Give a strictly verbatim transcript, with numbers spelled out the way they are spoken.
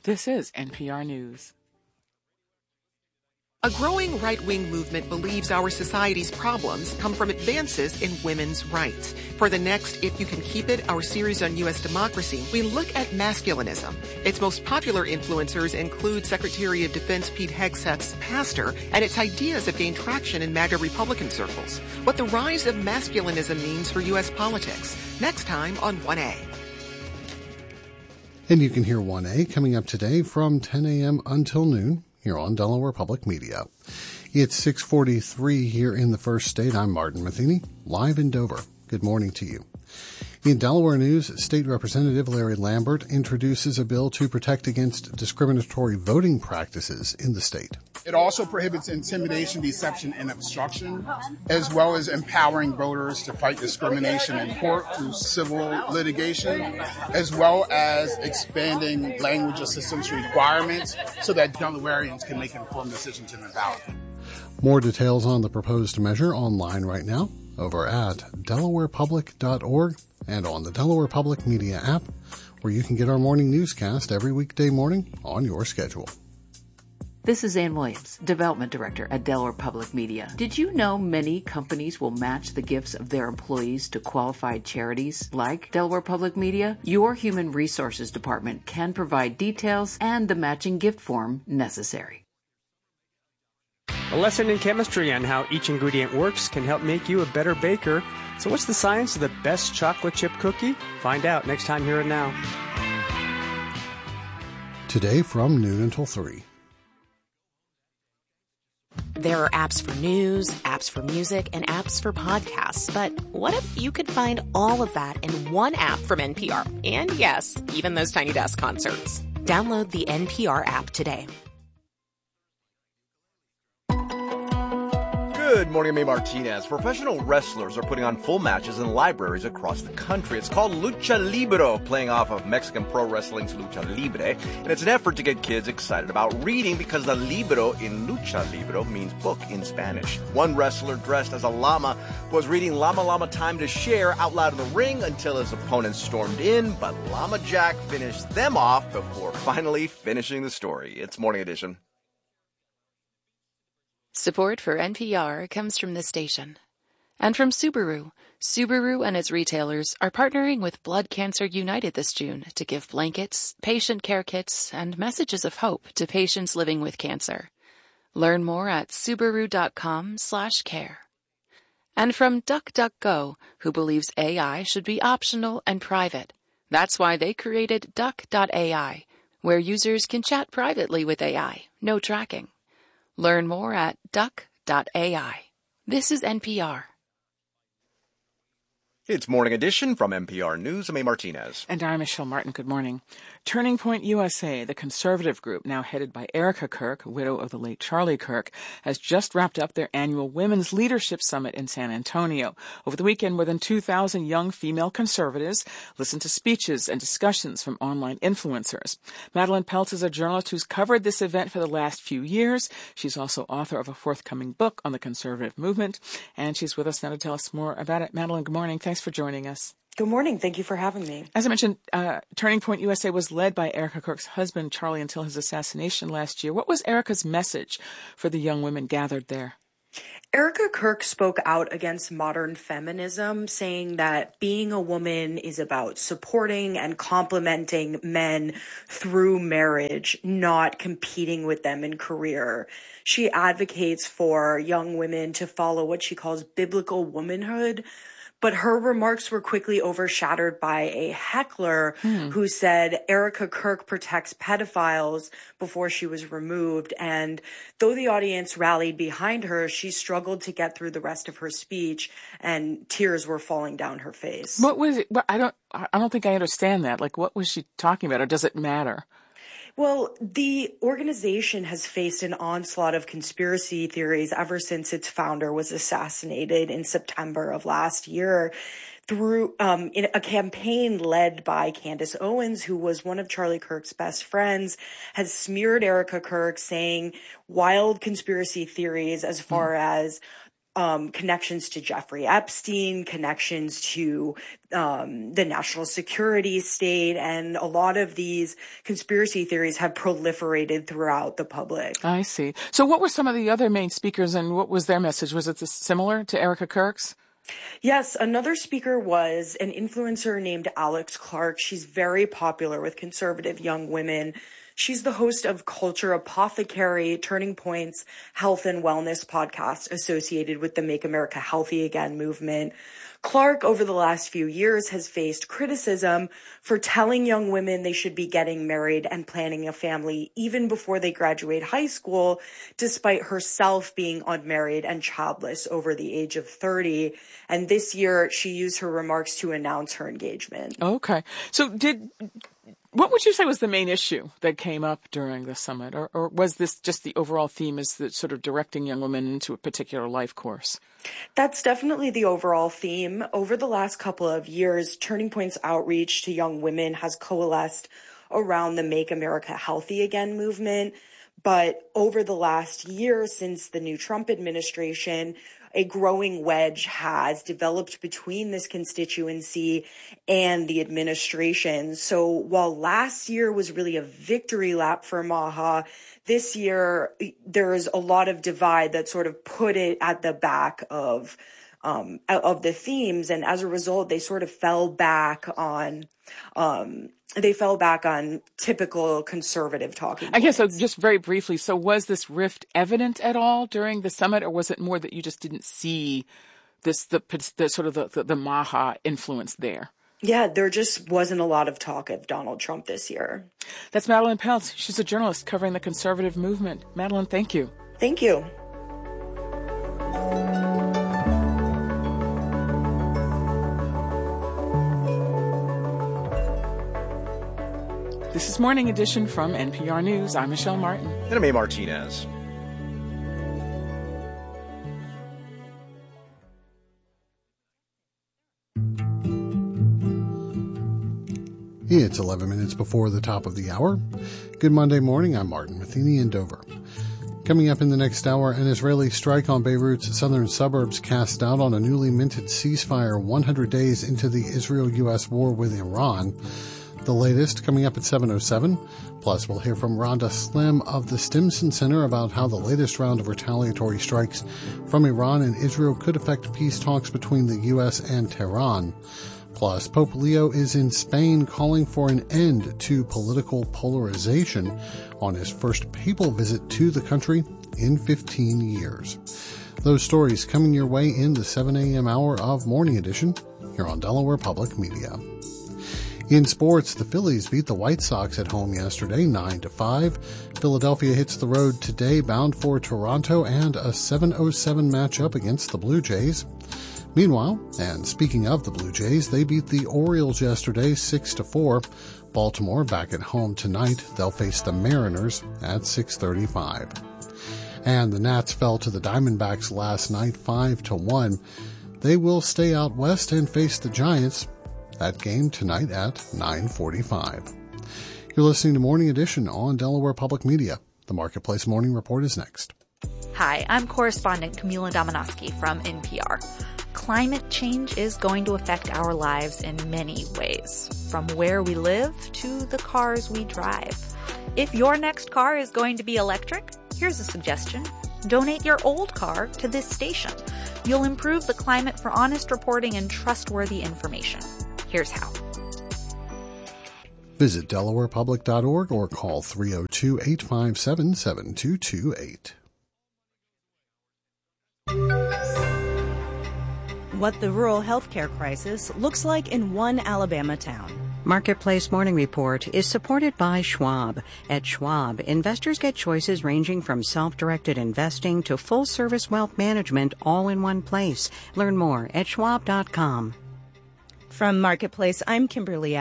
This is N P R News. A growing right-wing movement believes our society's problems come from advances in women's rights. For the next If You Can Keep It, our series on U S democracy, we look at masculinism. Its most popular influencers include Secretary of Defense Pete Hegseth's pastor, and its ideas have gained traction in MAGA Republican circles. What the rise of masculinism means for U S politics. Next time on one A. And you can hear one A coming up today from ten a.m. until noon here on Delaware Public Media. It's six forty-three here in the First State. I'm Martin Matheny, live in Dover. Good morning to you. In Delaware news, State Representative Larry Lambert introduces a bill to protect against discriminatory voting practices in the state. It also prohibits intimidation, deception, and obstruction, as well as empowering voters to fight discrimination in court through civil litigation, as well as expanding language assistance requirements so that Delawareans can make informed decisions in the ballot. More details on the proposed measure online right now over at delaware public dot org and on the Delaware Public Media app, where you can get our morning newscast every weekday morning on your schedule. This is Ann Williams, Development Director at Delaware Public Media. Did you know many companies will match the gifts of their employees to qualified charities like Delaware Public Media? Your Human Resources Department can provide details and the matching gift form necessary. A lesson in chemistry on how each ingredient works can help make you a better baker. So what's the science of the best chocolate chip cookie? Find out next time here and now. Today from noon until three. There are apps for news, apps for music, and apps for podcasts. But what if you could find all of that in one app from N P R? And yes, even those Tiny Desk concerts. Download the N P R app today. Good morning, I'm May Martinez. Professional wrestlers are putting on full matches in libraries across the country. It's called Lucha Libre, playing off of Mexican pro wrestling's Lucha Libre. And it's an effort to get kids excited about reading because the libro in Lucha Libre means book in Spanish. One wrestler dressed as a llama was reading Llama Llama Time to Share out loud in the ring until his opponents stormed in, but Llama Jack finished them off before finally finishing the story. It's Morning Edition. Support for N P R comes from this station. And from Subaru. Subaru and its retailers are partnering with Blood Cancer United this June to give blankets, patient care kits, and messages of hope to patients living with cancer. Learn more at Subaru.com slash care. And from DuckDuckGo, who believes A I should be optional and private. That's why they created Duck dot A I, where users can chat privately with A I, no tracking. Learn more at Duck dot A I. This is N P R. It's Morning Edition from N P R News. I'm A. Martinez. And I'm Michelle Martin. Good morning. Turning Point U S A, the conservative group now headed by Erica Kirk, widow of the late Charlie Kirk, has just wrapped up their annual Women's Leadership Summit in San Antonio. Over the weekend, more than two thousand young female conservatives listened to speeches and discussions from online influencers. Madeline Peltz is a journalist who's covered this event for the last few years. She's also author of a forthcoming book on the conservative movement, and she's with us now to tell us more about it. Madeline, good morning. Thanks for joining us. Good morning. Thank you for having me. As I mentioned, uh, Turning Point U S A was led by Erica Kirk's husband, Charlie, until his assassination last year. What was Erica's message for the young women gathered there? Erica Kirk spoke out against modern feminism, saying that being a woman is about supporting and complementing men through marriage, not competing with them in career. She advocates for young women to follow what she calls biblical womanhood. But her remarks were quickly overshadowed by a heckler hmm. who said Erica Kirk protects pedophiles before she was removed. And though the audience rallied behind her, she struggled to get through the rest of her speech, and tears were falling down her face. What was it? I don't, I don't think I understand that. Like, what was she talking about, or does it matter? Well, the organization has faced an onslaught of conspiracy theories ever since its founder was assassinated in September of last year through um, in a campaign led by Candace Owens, who was one of Charlie Kirk's best friends, has smeared Erica Kirk, saying wild conspiracy theories as far mm. as um, connections to Jeffrey Epstein, connections to um, the national security state, and a lot of these conspiracy theories have proliferated throughout the public. I see. So what were some of the other main speakers, and what was their message? Was it similar to Erica Kirk's? Yes, another speaker was an influencer named Alex Clark. She's very popular with conservative young women. She's the host of Culture Apothecary, Turning Point's health and wellness podcast associated with the Make America Healthy Again movement. Clark, over the last few years, has faced criticism for telling young women they should be getting married and planning a family even before they graduate high school, despite herself being unmarried and childless over the age of thirty. And this year, she used her remarks to announce her engagement. Okay. So did... What would you say was the main issue that came up during the summit? Or, or was this just the overall theme is that sort of directing young women into a particular life course? That's definitely the overall theme. Over the last couple of years, Turning Point's outreach to young women has coalesced around the Make America Healthy Again movement. But over the last year, since the new Trump administration, a growing wedge has developed between this constituency and the administration. So while last year was really a victory lap for MAHA, this year there's a lot of divide that sort of put it at the back of um, of the themes. And as a result, they sort of fell back on um, they fell back on typical conservative talking points. I guess so. Just very briefly. So was this rift evident at all during the summit, or was it more that you just didn't see this, the, the sort of the, the, the MAHA influence there? Yeah, there just wasn't a lot of talk of Donald Trump this year. That's Madeline Peltz. She's a journalist covering the conservative movement. Madeline, thank you. Thank you. This is Morning Edition from N P R News. I'm Michelle Martin. And I'm A. Martinez. It's eleven minutes before the top of the hour. Good Monday morning. I'm Martin Matheny in Dover. Coming up in the next hour, an Israeli strike on Beirut's southern suburbs cast doubt on a newly minted ceasefire one hundred days into the Israel-U S war with Iran. The latest coming up at seven oh seven. Plus, we'll hear from Rhonda Slim of the Stimson Center about how the latest round of retaliatory strikes from Iran and Israel could affect peace talks between the U S and Tehran. Plus, Pope Leo is in Spain calling for an end to political polarization on his first papal visit to the country in fifteen years. Those stories coming your way in the seven a.m. hour of Morning Edition here on Delaware Public Media. In sports, the Phillies beat the White Sox at home yesterday, nine to five. Philadelphia hits the road today, bound for Toronto and a seven oh seven matchup against the Blue Jays. Meanwhile, and speaking of the Blue Jays, they beat the Orioles yesterday, six to four. Baltimore back at home tonight. They'll face the Mariners at six thirty-five. And the Nats fell to the Diamondbacks last night, five to one. They will stay out west and face the Giants. That game tonight at nine forty-five. You're listening to Morning Edition on Delaware Public Media. The Marketplace Morning Report is next. Hi, I'm correspondent Camila Domonoski from N P R. Climate change is going to affect our lives in many ways, from where we live to the cars we drive. If your next car is going to be electric, here's a suggestion. Donate your old car to this station. You'll improve the climate for honest reporting and trustworthy information. Here's how. Visit Delaware Public dot org or call three oh two, eight five seven, seven two two eight. What the rural healthcare crisis looks like in one Alabama town. Marketplace Morning Report is supported by Schwab. At Schwab, investors get choices ranging from self-directed investing to full-service wealth management all in one place. Learn more at schwab dot com. From Marketplace, I'm Kimberly